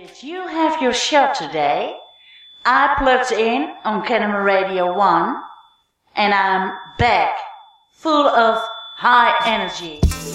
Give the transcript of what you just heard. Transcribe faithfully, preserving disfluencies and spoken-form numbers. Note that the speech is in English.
Did you have your shot today? I plugged in on Kennemer Radio one and I'm back, full of high energy.